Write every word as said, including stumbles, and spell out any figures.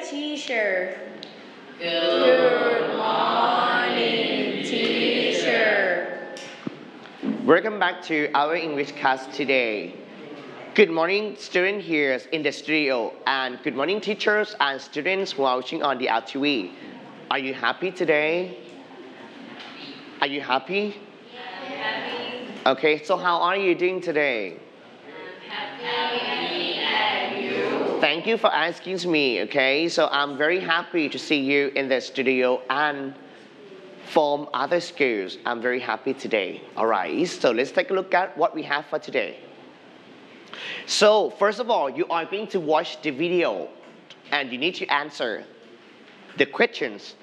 teacher. Good morning, teacher. Welcome back to our English class today. Good morning, students here in the studio, and good morning, teachers and students watching on the L T V. Are you happy today? Are you happy? I'm happy. Okay, so how are you doing today? I'm happy and you. Thank you for asking me, okay? So I'm very happy to see you in the studio and from other schools. I'm very happy today. All right, so let's take a look at what we have for today. So first of all, you are going to watch the video and you need to answer the questions